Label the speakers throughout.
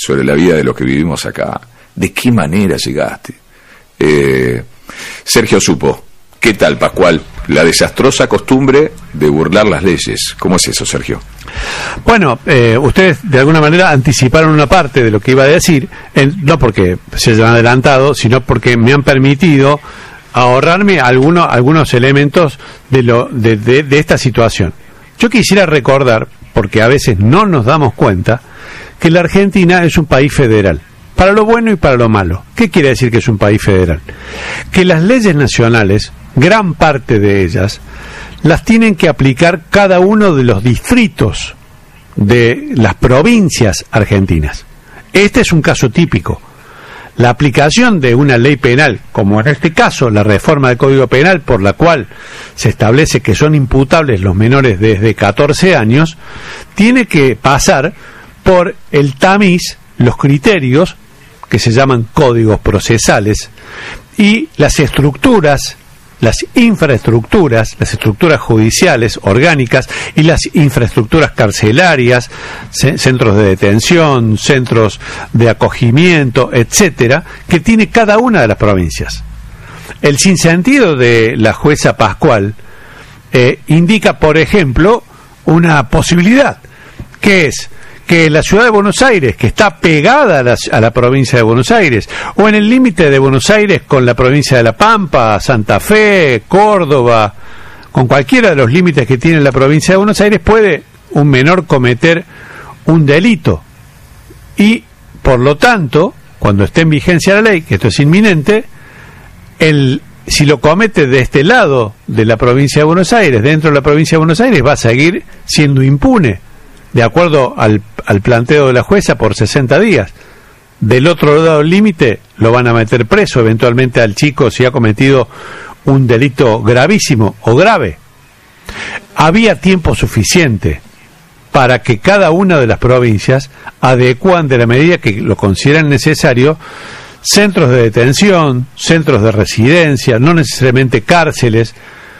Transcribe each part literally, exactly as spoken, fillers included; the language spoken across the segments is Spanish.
Speaker 1: sobre la vida de los que vivimos acá. ¿De qué manera llegaste? Eh, Sergio Supo. ¿Qué tal, Pascual? La desastrosa costumbre de burlar las leyes. ¿Cómo es eso, Sergio?
Speaker 2: Bueno, eh, ustedes de alguna manera anticiparon una parte de lo que iba a decir, en, no porque se hayan adelantado, sino porque me han permitido ahorrarme algunos, algunos elementos de, lo, de, de, de esta situación. Yo quisiera recordar, porque a veces no nos damos cuenta, que la Argentina es un país federal, para lo bueno y para lo malo. ¿Qué quiere decir que es un país federal? Que las leyes nacionales, gran parte de ellas, las tienen que aplicar cada uno de los distritos de las provincias argentinas. Este es un caso típico. La aplicación de una ley penal, como en este caso la reforma del Código Penal, por la cual se establece que son imputables los menores desde catorce años, tiene que pasar por el tamiz, los criterios, que se llaman códigos procesales, y las estructuras, las infraestructuras, las estructuras judiciales, orgánicas, y las infraestructuras carcelarias, centros de detención, centros de acogimiento, etcétera, que tiene cada una de las provincias. El sinsentido de la jueza Pascual eh, indica, por ejemplo, una posibilidad, que es que la ciudad de Buenos Aires, que está pegada a la, a la provincia de Buenos Aires, o en el límite de Buenos Aires con la provincia de La Pampa, Santa Fe, Córdoba, con cualquiera de los límites que tiene la provincia de Buenos Aires, puede un menor cometer un delito. Y, por lo tanto, cuando esté en vigencia la ley, que esto es inminente, el, si lo comete de este lado de la provincia de Buenos Aires, dentro de la provincia de Buenos Aires, va a seguir siendo impune, de acuerdo al, al planteo de la jueza, por sesenta días. Del otro lado del límite lo van a meter preso eventualmente al chico si ha cometido un delito gravísimo o grave. Había tiempo suficiente para que cada una de las provincias adecuan, de la medida que lo consideran necesario, centros de detención, centros de residencia, no necesariamente cárceles.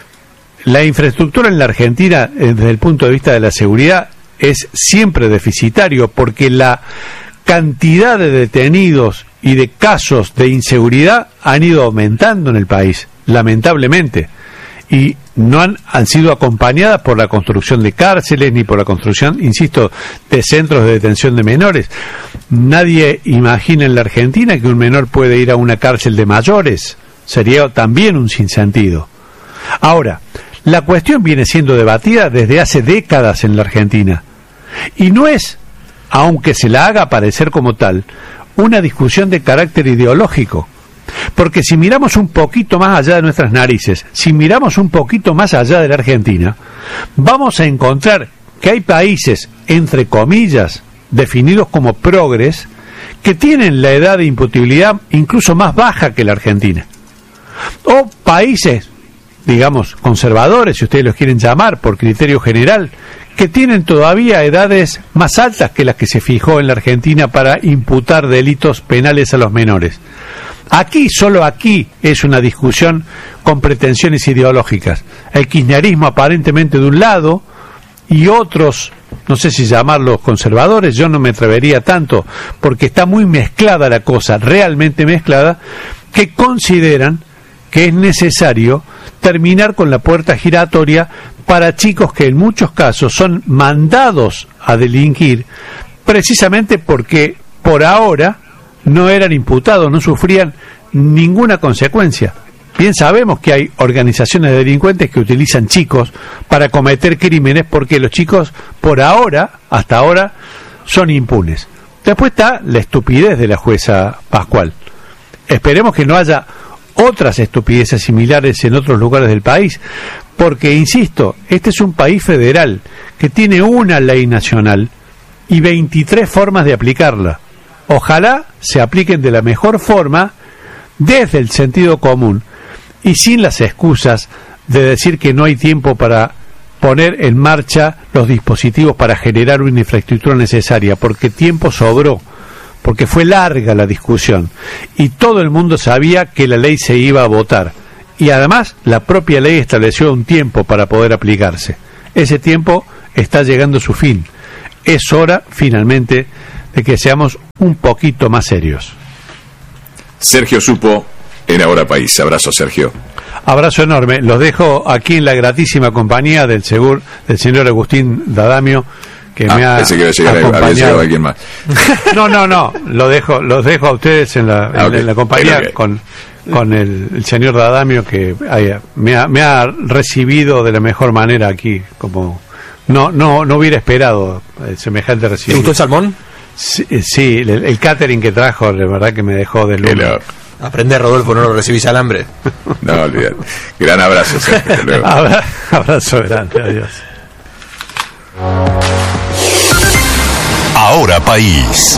Speaker 2: La infraestructura en la Argentina, desde el punto de vista de la seguridad, es siempre deficitario, porque la cantidad de detenidos y de casos de inseguridad han ido aumentando en el país, lamentablemente, y no han, han sido acompañadas por la construcción de cárceles ni por la construcción, insisto, de centros de detención de menores. Nadie imagina en la Argentina que un menor puede ir a una cárcel de mayores. Sería también un sinsentido. Ahora, la cuestión viene siendo debatida desde hace décadas en la Argentina, y no es, aunque se la haga parecer como tal, una discusión de carácter ideológico, porque si miramos un poquito más allá de nuestras narices, si miramos un poquito más allá de la Argentina, vamos a encontrar que hay países, entre comillas, definidos como progres, que tienen la edad de imputabilidad incluso más baja que la Argentina, o países, digamos, conservadores, si ustedes los quieren llamar por criterio general, que tienen todavía edades más altas que las que se fijó en la Argentina para imputar delitos penales a los menores. Aquí, solo aquí, es una discusión con pretensiones ideológicas. El kirchnerismo aparentemente de un lado, y otros, no sé si llamarlos conservadores, yo no me atrevería tanto, porque está muy mezclada la cosa, realmente mezclada, que consideran que es necesario terminar con la puerta giratoria para chicos que en muchos casos son mandados a delinquir precisamente porque por ahora no eran imputados, no sufrían ninguna consecuencia. Bien sabemos que hay organizaciones de delincuentes que utilizan chicos para cometer crímenes porque los chicos por ahora, hasta ahora, son impunes. Después está la estupidez de la jueza Pascual. Esperemos que no haya otras estupideces similares en otros lugares del país, porque, insisto, este es un país federal que tiene una ley nacional y veintitrés formas de aplicarla. Ojalá se apliquen de la mejor forma, desde el sentido común y sin las excusas de decir que no hay tiempo para poner en marcha los dispositivos para generar una infraestructura necesaria, porque tiempo sobró, porque fue larga la discusión y todo el mundo sabía que la ley se iba a votar, y además la propia ley estableció un tiempo para poder aplicarse. Ese tiempo está llegando a su fin. Es hora finalmente de que seamos un poquito más serios.
Speaker 1: Sergio Supo en Ahora País. Abrazo, Sergio.
Speaker 2: Abrazo enorme. Los dejo aquí en la gratísima compañía del segur, del señor Agustín Dadamio, que
Speaker 1: ah,
Speaker 2: me ha
Speaker 1: pensé que llegar,
Speaker 2: acompañado.
Speaker 1: había llegado alguien más.
Speaker 2: No, no, no. Lo dejo, los dejo a ustedes en la,
Speaker 1: ah,
Speaker 2: en,
Speaker 1: okay.
Speaker 2: en la compañía
Speaker 1: okay.
Speaker 2: con con el, el señor Dadamio, que haya, me, ha, me ha recibido de la mejor manera aquí, como no no no hubiera esperado eh, semejante
Speaker 3: ¿Te
Speaker 2: recibimiento.
Speaker 3: gustó el salmón?
Speaker 2: Sí, sí, el, el catering que trajo, de verdad que me dejó de lujo.
Speaker 3: Aprende, Rodolfo, no lo recibís al hambre.
Speaker 1: No, olvidate. Gran abrazo, Sergio. Hasta luego.
Speaker 2: Abra, abrazo grande, adiós.
Speaker 4: Ahora País.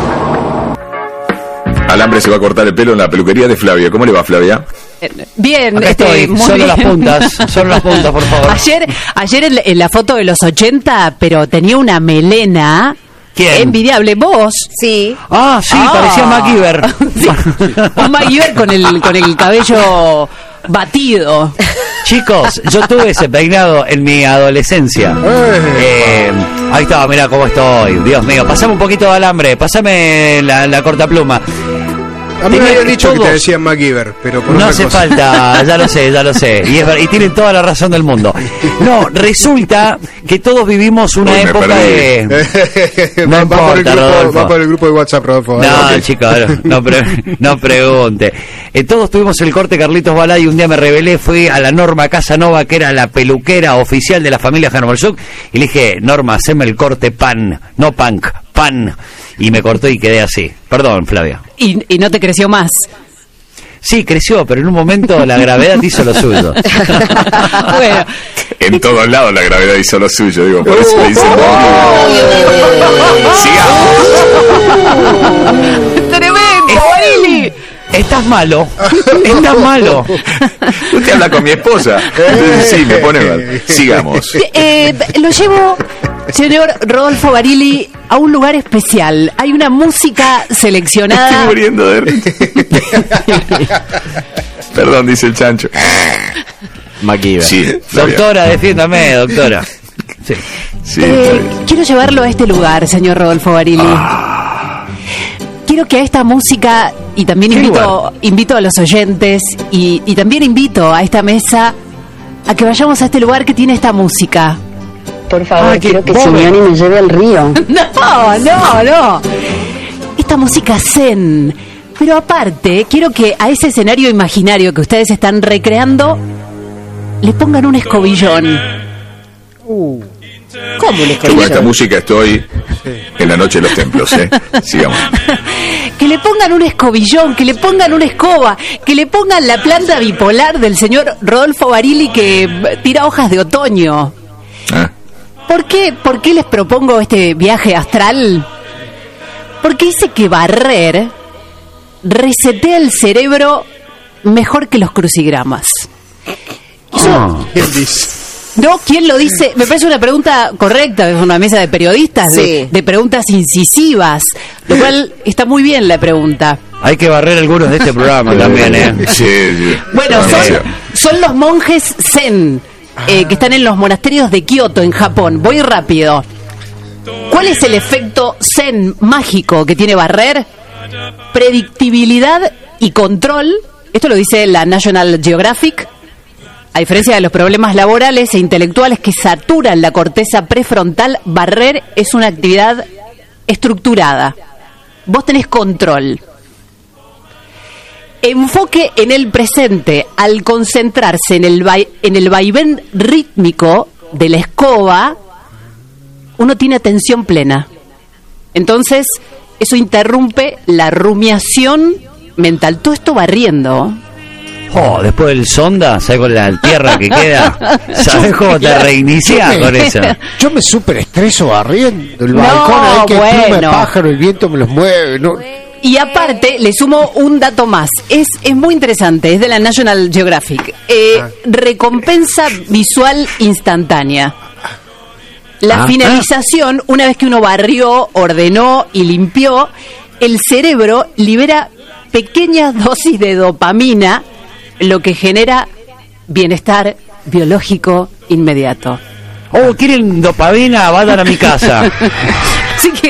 Speaker 1: Alambre se va a cortar el pelo en la peluquería de Flavia. ¿Cómo le va, Flavia?
Speaker 5: Bien,
Speaker 6: Acá
Speaker 5: este,
Speaker 6: estoy,
Speaker 5: muy
Speaker 6: solo
Speaker 5: bien.
Speaker 6: las puntas, solo las puntas, por favor.
Speaker 5: Ayer, ayer en, en la foto de los ochenta, pero tenía una melena.
Speaker 6: ¿Quién?
Speaker 5: Envidiable. ¿Vos?
Speaker 7: Sí.
Speaker 6: Ah, sí,
Speaker 5: Ah.
Speaker 6: parecía MacGyver.
Speaker 5: Sí. Un MacGyver con el, con el cabello batido.
Speaker 6: Chicos, yo tuve ese peinado en mi adolescencia. Eh, ahí estaba, mira cómo estoy. Dios mío, pasame un poquito de alambre, pasame la, la cortapluma.
Speaker 8: A mí me
Speaker 6: Tenía
Speaker 8: habían dicho
Speaker 6: todos-
Speaker 8: que te decían MacGyver, pero por
Speaker 6: No
Speaker 8: otra
Speaker 6: hace
Speaker 8: cosa.
Speaker 6: falta, ya lo sé, ya lo sé. Y, es ver- y tienen toda la razón del mundo. No, resulta que todos vivimos una
Speaker 1: Uy, me
Speaker 6: época
Speaker 1: perdí.
Speaker 6: de... No
Speaker 8: va, va por el
Speaker 6: importa,
Speaker 8: grupo,
Speaker 6: Rodolfo.
Speaker 8: va por el grupo de WhatsApp, Rodolfo.
Speaker 6: No,
Speaker 8: Ah, ok.
Speaker 6: chicos, no, pre- no pregunte. Eh, todos tuvimos el corte Carlitos Balá y un día me rebelé, fui a la Norma Casanova, que era la peluquera oficial de la familia Hanoversuk, y le dije, Norma, haceme el corte pan, no punk, pan. Y me cortó y quedé así. Perdón, Flavia.
Speaker 5: Y, y no te creció más.
Speaker 6: Sí, creció, pero en un momento la gravedad hizo lo suyo.
Speaker 5: Bueno,
Speaker 1: En todos lados la gravedad hizo lo suyo, digo, por eso le dicen Sigamos.
Speaker 5: tremendo, Barili.
Speaker 6: Estás malo, estás malo.
Speaker 1: Usted habla con mi esposa. Entonces, sí, me pone mal. Sigamos.
Speaker 5: Eh, lo llevo, señor Rodolfo Barili, a un lugar especial. Hay una música
Speaker 1: Estoy
Speaker 5: seleccionada.
Speaker 1: muriendo de risa. Perdón, dice el chancho.
Speaker 3: MacGyver.
Speaker 1: Sí, Flavia.
Speaker 6: Doctora, defiéndame, doctora. Sí.
Speaker 1: Sí,
Speaker 5: Eh,
Speaker 1: Flavia.
Speaker 5: quiero llevarlo a este lugar, señor Rodolfo Barili. Quiero que a esta música, y también
Speaker 6: ¿Qué
Speaker 5: invito,
Speaker 6: lugar?
Speaker 5: invito a los oyentes, y, y también invito a esta mesa a que vayamos a este lugar que tiene esta música.
Speaker 7: Por favor,
Speaker 6: Ay, qué
Speaker 7: quiero que
Speaker 6: pobre.
Speaker 7: Simeoni me lleve al río.
Speaker 5: No, no, no. Esta música zen. Pero aparte, quiero que a ese escenario imaginario que ustedes están recreando le pongan un escobillón.
Speaker 7: ¿Cómo les
Speaker 1: Yo con esta
Speaker 7: escobillón?
Speaker 1: música estoy en la noche de los templos, ¿eh? Sigamos.
Speaker 5: Que le pongan un escobillón, que le pongan una escoba, que le pongan la planta bipolar del señor Rodolfo Barili que eh, tira hojas de otoño.
Speaker 1: ¿Eh?
Speaker 5: ¿Por qué, ¿Por qué les propongo este viaje astral? Porque dice que barrer resetea el cerebro mejor que los crucigramas.
Speaker 6: Ah.
Speaker 8: ¿Quién dice?
Speaker 5: ¿No? ¿Quién lo dice? Me parece una pregunta correcta, es una mesa de periodistas, de,
Speaker 7: Sí.
Speaker 5: de preguntas incisivas, lo cual está muy bien la pregunta.
Speaker 6: Hay que barrer algunos de este programa también, ¿eh?
Speaker 1: Sí, sí.
Speaker 5: Bueno, son,
Speaker 1: Demasiado.
Speaker 5: son los monjes zen, eh, que están en los monasterios de Kioto, en Japón. Voy rápido. ¿Cuál es el efecto zen mágico que tiene barrer? Predictibilidad y control. Esto lo dice la National Geographic. A diferencia de los problemas laborales e intelectuales que saturan la corteza prefrontal, barrer es una actividad estructurada. Vos tenés control. Enfoque en el presente. Al concentrarse en el, vai- en el vaivén rítmico de la escoba, uno tiene atención plena. Entonces, eso interrumpe la rumiación mental. Todo esto barriendo.
Speaker 6: Oh, después del sonda, ¿sabes con la tierra que queda? ¿Sabes cómo te reiniciás con eso?
Speaker 8: Yo me súper estreso barriendo el
Speaker 5: No,
Speaker 8: balcón, ahí que el pluma de
Speaker 5: bueno.
Speaker 8: pájaro, el viento me los mueve. No.
Speaker 5: Y aparte, le sumo un dato más. Es, es muy interesante, es de la National Geographic. Eh, recompensa visual instantánea. La
Speaker 6: Ah.
Speaker 5: finalización, una vez que uno barrió, ordenó y limpió, el cerebro libera pequeñas dosis de dopamina, lo que genera bienestar biológico inmediato.
Speaker 6: Oh, ¿quieren dopamina? Vayan a mi casa.
Speaker 5: Así que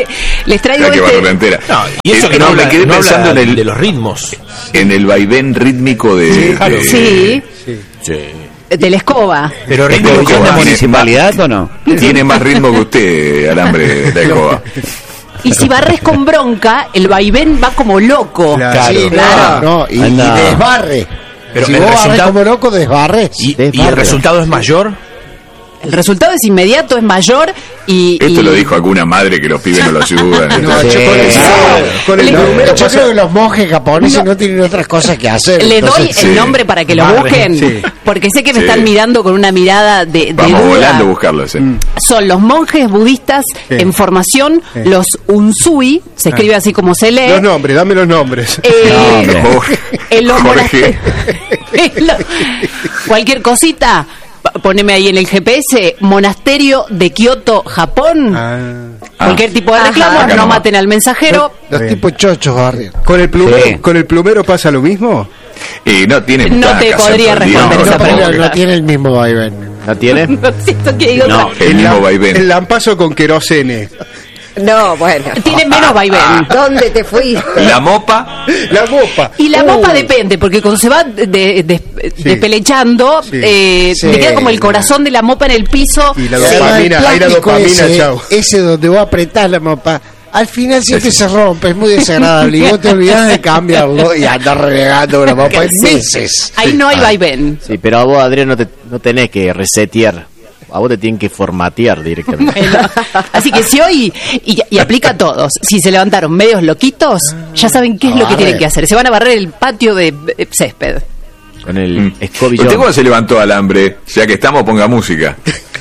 Speaker 5: Les traigo
Speaker 1: Hay que
Speaker 5: este...
Speaker 1: barrerla entera.
Speaker 3: No, y eso
Speaker 1: Eh,
Speaker 3: que no, habla,
Speaker 1: me quedé
Speaker 3: no
Speaker 1: pensando
Speaker 3: habla
Speaker 1: en el,
Speaker 3: de los ritmos.
Speaker 1: en el vaivén rítmico de...
Speaker 3: Sí, claro.
Speaker 1: de-
Speaker 5: Sí,
Speaker 3: Sí.
Speaker 5: de la escoba.
Speaker 3: Pero
Speaker 1: Este
Speaker 3: ritmo
Speaker 1: escoba
Speaker 6: ¿De
Speaker 1: tiene
Speaker 6: municipalidad
Speaker 1: más-
Speaker 6: o no?
Speaker 1: Tiene más ritmo que usted, alambre de escoba.
Speaker 5: Y si barres con bronca, el vaivén va como loco.
Speaker 3: Claro.
Speaker 8: Sí,
Speaker 5: Claro.
Speaker 8: no, no, y, y
Speaker 6: Anda.
Speaker 8: desbarre.
Speaker 3: Pero
Speaker 8: si
Speaker 3: el
Speaker 8: vos barres
Speaker 3: resultado-
Speaker 8: como loco, desbarres.
Speaker 3: Y, y el
Speaker 8: Desbarre.
Speaker 3: resultado es mayor.
Speaker 5: El resultado es inmediato, es mayor y...
Speaker 1: Esto
Speaker 5: y-
Speaker 1: lo dijo alguna madre que los pibes no lo ayudan.
Speaker 8: No,
Speaker 6: Sí.
Speaker 8: yo con el,
Speaker 6: Sí.
Speaker 8: con el
Speaker 5: Le-
Speaker 8: primero, yo creo que los monjes japoneses no, tienen otras cosas que hacer.
Speaker 5: Le doy
Speaker 8: entonces-
Speaker 5: el
Speaker 1: sí.
Speaker 5: nombre para que lo
Speaker 8: Barre,
Speaker 5: busquen,
Speaker 8: sí.
Speaker 5: porque sé que me
Speaker 1: Sí.
Speaker 5: están mirando con una mirada de, de
Speaker 1: Vamos
Speaker 5: duda.
Speaker 1: volando a buscarlo. Sí.
Speaker 5: Son los monjes budistas
Speaker 8: Sí.
Speaker 5: en formación,
Speaker 8: Sí.
Speaker 5: los unsui, se escribe así como se lee.
Speaker 8: Los nombres, dame los nombres.
Speaker 5: Eh,
Speaker 6: No,
Speaker 1: Jorge.
Speaker 5: en los
Speaker 1: Jorge.
Speaker 5: monasterios. En lo- Cualquier cosita, pa- poneme ahí en el G P S, Monasterio de Kioto, Japón.
Speaker 1: Ah.
Speaker 5: Cualquier tipo de
Speaker 7: Ajá.
Speaker 5: reclamo,
Speaker 1: Acá
Speaker 5: no
Speaker 1: nomás.
Speaker 5: maten al mensajero.
Speaker 8: Los tipos chochos barrios.
Speaker 4: ¿Con el plumero,
Speaker 6: Sí.
Speaker 4: con el plumero pasa lo mismo?
Speaker 1: Y no tiene
Speaker 5: No
Speaker 1: nada
Speaker 5: te
Speaker 1: que hacer
Speaker 5: podría
Speaker 1: todo el día,
Speaker 5: responder
Speaker 1: no,
Speaker 5: esa
Speaker 1: tampoco
Speaker 5: pregunta.
Speaker 1: que-
Speaker 8: No tiene el mismo vaivén.
Speaker 3: ¿La tiene?
Speaker 5: No siento que digo
Speaker 6: No.
Speaker 5: otra-
Speaker 1: El mismo
Speaker 4: la-
Speaker 1: vaivén.
Speaker 4: El lampazo con querosene.
Speaker 7: No, bueno.
Speaker 5: Tiene menos vaivén.
Speaker 7: ¿Dónde te fuiste?
Speaker 1: La mopa.
Speaker 4: La mopa.
Speaker 5: Y la
Speaker 4: Uh,
Speaker 5: mopa depende, porque cuando se va de- de- de- despelechando,
Speaker 4: Sí.
Speaker 5: eh,
Speaker 8: Sí.
Speaker 5: te queda como el corazón de la mopa en el piso.
Speaker 4: Y la
Speaker 8: Y además
Speaker 4: dopamina,
Speaker 8: el
Speaker 4: ahí la
Speaker 8: plástico
Speaker 4: dopamina,
Speaker 8: ese,
Speaker 4: chau.
Speaker 8: ese donde vos apretás la mopa, al final siempre se rompe, es muy desagradable. Y vos te olvidás de cambiarlo y andás renegando una mopa en
Speaker 5: Sí.
Speaker 8: meses.
Speaker 5: Ahí no hay vaivén.
Speaker 3: Sí, pero a vos, Adrián, no, te, no tenés que resetear. A vos te tienen que formatear directamente.
Speaker 5: Bueno, así que si hoy, y, y aplica a todos, si se levantaron medios loquitos, ya saben qué es lo que
Speaker 8: Barrer.
Speaker 5: tienen que hacer. Se van a barrer el patio de eh, césped.
Speaker 3: Con el
Speaker 1: Mm.
Speaker 3: escobillón.
Speaker 1: ¿Usted cuando se levantó alambre? Ya que estamos, ponga música.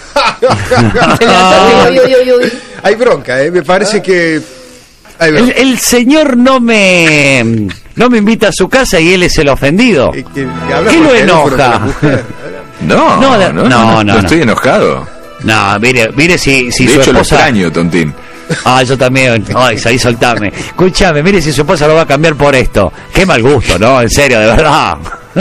Speaker 7: Uy, uy, uy, uy.
Speaker 4: Hay bronca, ¿eh? Me parece que... Hay
Speaker 6: El,
Speaker 4: bronca.
Speaker 6: el señor no me no me invita a su casa y él es el ofendido.
Speaker 4: Eh, que- que habla
Speaker 6: ¿Qué
Speaker 4: por
Speaker 6: lo
Speaker 4: teléfono con
Speaker 6: enoja?
Speaker 4: la mujer.
Speaker 1: No,
Speaker 6: No,
Speaker 1: no,
Speaker 6: de-
Speaker 1: no,
Speaker 6: no,
Speaker 1: no,
Speaker 6: no, no.
Speaker 1: estoy enojado.
Speaker 6: No, mire, mire si, si
Speaker 1: de
Speaker 6: su
Speaker 1: hecho, lo
Speaker 6: esposa...
Speaker 1: extraño, Tontín.
Speaker 6: Ah, yo también. Ay, salí, soltame. Escúchame, mire si su esposa lo va a cambiar por esto. Qué mal gusto, ¿no? En serio, de verdad.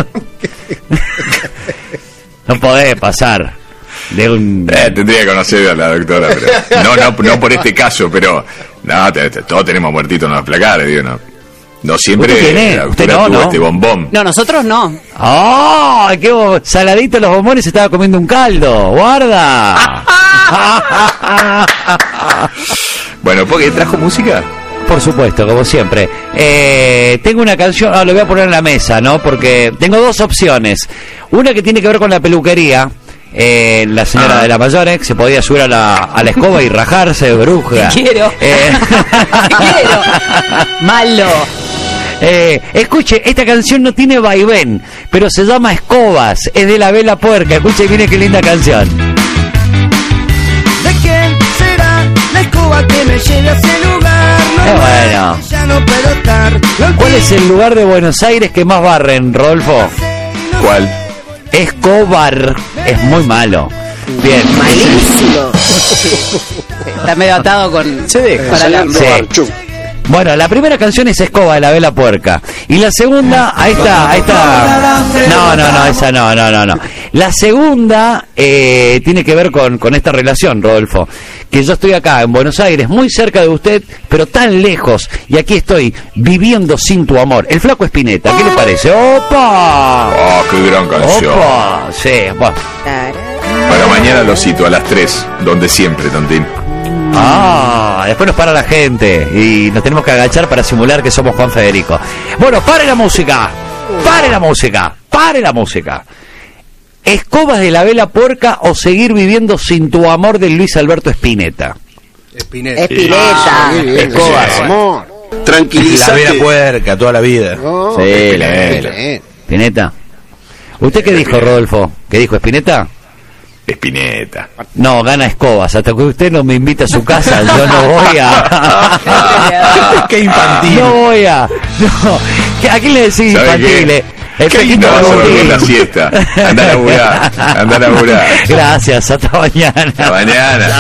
Speaker 6: No podés pasar de un...
Speaker 1: Eh, tendría que conocer a la doctora, pero... No, no, no por este caso, pero... No, te- te- todos tenemos muertitos en los placares, digo, no. No siempre
Speaker 6: ¿Usted tiene?
Speaker 1: la
Speaker 6: Usted
Speaker 1: doctora
Speaker 6: no,
Speaker 1: tuvo
Speaker 6: ¿no?
Speaker 1: este bombón.
Speaker 5: No, nosotros no.
Speaker 6: ¡Oh! ¡Qué bo- saladito los bombones! Estaba comiendo un caldo. ¡Guarda!
Speaker 1: Bueno, porque trajo música.
Speaker 6: Por supuesto, como siempre. Eh, tengo una canción, ah, lo voy a poner en la mesa, ¿no? Porque tengo dos opciones. Una que tiene que ver con la peluquería. Eh, la señora
Speaker 1: Ah.
Speaker 6: de la Mayorex se podía subir a la, a la escoba y rajarse, bruja.
Speaker 5: Te quiero.
Speaker 6: Eh,
Speaker 5: Te quiero. Malo.
Speaker 6: eh, escuche, esta canción no tiene vaivén, pero se llama Escobas. Es de la Vela Puerca. Escuche, mire qué linda canción.
Speaker 9: ¿De quién será la escoba que me lleve a ese lugar? No
Speaker 6: Eh,
Speaker 9: más,
Speaker 6: bueno.
Speaker 9: ya no puedo estar. No
Speaker 6: ¿Cuál es el lugar de Buenos Aires que más barren, Rodolfo?
Speaker 1: ¿Cuál?
Speaker 6: Escobar. Es muy malo. Bien.
Speaker 7: Malísimo.
Speaker 5: Está medio atado con...
Speaker 3: Se deja.
Speaker 5: para la-
Speaker 6: Sí. Bueno, la primera canción es Escoba de la Vela Puerca. Y la segunda, ahí está, ahí está. No, no, no, esa no, no, no, no. La segunda eh, tiene que ver con, con esta relación, Rodolfo. Que yo estoy acá en Buenos Aires, muy cerca de usted, pero tan lejos. Y aquí estoy, viviendo sin tu amor. El Flaco Espineta, ¿qué le parece? ¡Opa!
Speaker 1: Oh, qué gran canción.
Speaker 6: ¡Opa! Sí, bueno.
Speaker 1: Para mañana lo cito a las tres, donde siempre, Tontín.
Speaker 6: Ah, después nos para la gente y nos tenemos que agachar para simular que somos Juan Federico. Bueno, pare la música, pare la música, pare la música. ¿Escobas de la Vela Puerca o seguir viviendo sin tu amor de Luis Alberto Spinetta?
Speaker 4: Espineta.
Speaker 7: Espineta.
Speaker 8: Escobas, amor.
Speaker 3: La Vela Puerca, toda la vida.
Speaker 8: No,
Speaker 3: Sí,
Speaker 8: qué
Speaker 3: la
Speaker 8: bien,
Speaker 3: Vela.
Speaker 8: eh.
Speaker 6: ¿Spinetta? ¿Usted qué dijo, Rodolfo? ¿Qué dijo Spinetta?
Speaker 1: Espineta.
Speaker 6: No, gana Escobas. Hasta que usted no me invita a su casa, yo no voy a...
Speaker 3: Qué infantil.
Speaker 6: No voy a... No. ¿A quién le decís
Speaker 1: ¿Sabe
Speaker 6: infantil?
Speaker 1: qué?
Speaker 6: eh? El
Speaker 1: ¿Qué
Speaker 6: Pequito
Speaker 1: no vas a dormir
Speaker 6: Agustín.
Speaker 1: la siesta? Anda a laburar, anda a laburar.
Speaker 6: Gracias, hasta mañana.
Speaker 1: Hasta mañana.